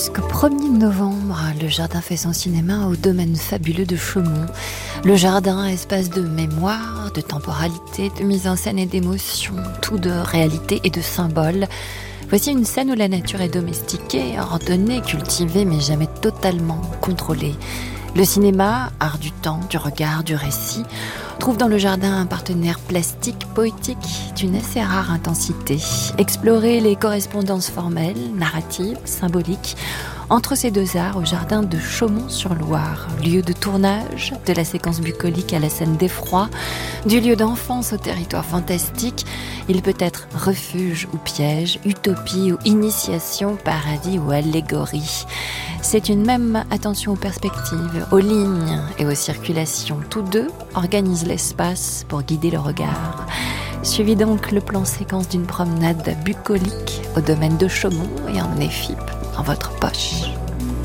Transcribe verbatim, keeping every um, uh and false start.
Jusqu'au premier novembre, le jardin fait son cinéma au domaine fabuleux de Chaumont. Le jardin, espace de mémoire, de temporalité, de mise en scène et d'émotion, tout de réalité et de symbole. Voici une scène où la nature est domestiquée, ordonnée, cultivée, mais jamais totalement contrôlée. Le cinéma, art du temps, du regard, du récit, trouve dans le jardin un partenaire plastique, poétique, d'une assez rare intensité. Explorer les correspondances formelles, narratives, symboliques, entre ces deux arts au jardin de Chaumont-sur-Loire, lieu de tournage, de la séquence bucolique à la scène d'effroi, du lieu d'enfance au territoire fantastique, il peut être refuge ou piège, utopie ou initiation, paradis ou allégorie. C'est une même attention aux perspectives, aux lignes et aux circulations. Tous deux organisent l'espace pour guider le regard. Suivez donc le plan séquence d'une promenade bucolique au domaine de Chaumont et emmenez F I P dans votre poche.